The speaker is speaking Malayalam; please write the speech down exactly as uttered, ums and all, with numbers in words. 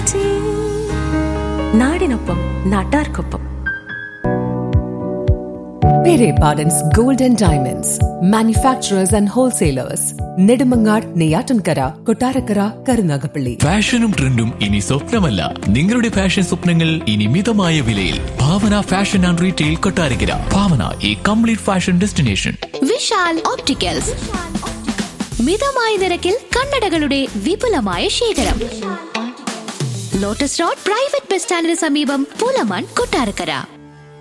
നാടിനൊപ്പം നാട്ടാർക്കൊപ്പം. Pere Pardon's Gold and Diamonds, manufacturers and wholesalers. Nedumangad, Neyyattinkara, Kottarakkara, Karunagappally. ഫാഷനും ട്രെൻഡും ഇനി സ്വപ്നമല്ല, നിങ്ങളുടെ ഫാഷൻ സ്വപ്നങ്ങൾ ഇനി മിതമായ വിലയിൽ. ഭാവന ഫാഷൻ ആൻഡ് റീറ്റെയിൽ, കൊട്ടാരക്കര. ഭാവന, ഈ complete fashion destination. Vishal opticals, മിതമായ നിരക്കിൽ കണ്ണടകളുടെ വിപുലമായ ശേഖരം. ലോട്ടസ് റോഡ് പ്രൈവറ്റ് ബസ് സ്റ്റാൻഡിന് സമീപം, പൂലമാൻ, കൊട്ടാരക്കര.